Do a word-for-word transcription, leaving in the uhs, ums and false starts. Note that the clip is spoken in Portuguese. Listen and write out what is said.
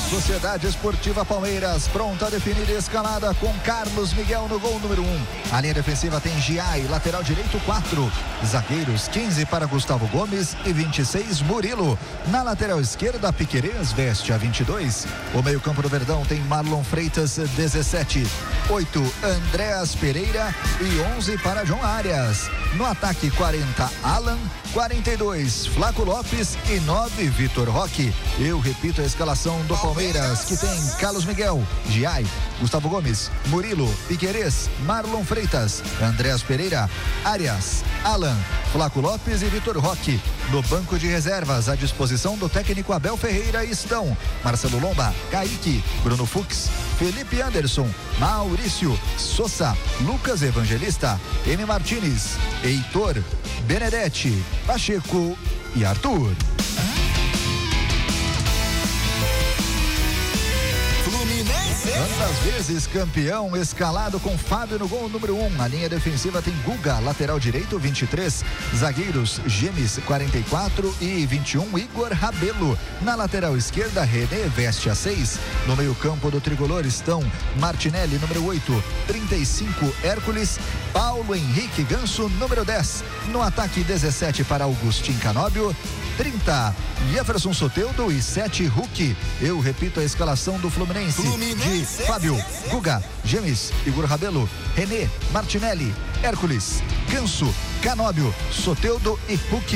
Sociedade Esportiva Palmeiras, pronta a definir a escalada com Carlos Miguel no gol número um. A linha defensiva tem Giai, lateral direito quatro. Zagueiros quinze para Gustavo Gomes e vinte e seis Murilo. Na lateral esquerda, Piquerez veste a vinte e dois. O meio-campo do Verdão tem Marlon Freitas, dezessete. oito, Andréas Pereira e onze para John Arias. No ataque, quarenta, Alan, quarenta e dois, Flaco Lopes e nove, Vitor Roque. Eu repito a escalação do Palmeiras, que tem Carlos Miguel, Giai, Gustavo Gomes, Murilo, Piquerez, Marlon Freitas, Andréas Pereira, Arias, Alan, Flaco Lopes e Vitor Roque. No banco de reservas, à disposição do técnico Abel Ferreira, estão Marcelo Lomba, Kaique, Bruno Fux, Felipe Anderson, Maurício, Sosa, Lucas Evangelista, M. Martins, Heitor, Benedetti, Pacheco e Arthur. Quantas vezes campeão, escalado com Fábio no gol número um. A linha defensiva tem Guga, lateral direito, vinte e três. Zagueiros, Gemes, quarenta e quatro e vinte e um, Igor Rabelo. Na lateral esquerda, René veste a seis. No meio campo do tricolor estão Martinelli, número oito, trinta e cinco, Hércules, Paulo Henrique Ganso, número dez. No ataque, dezessete para Augustin Canóbio, trinta, Jefferson Soteldo e sete, Hulk. Eu repito a escalação do Fluminense. Fluminense. De Fábio, Guga, Gemes, Igor Rabelo, René, Martinelli, Hércules, Ganso, Canóbio, Soteldo e Hulk.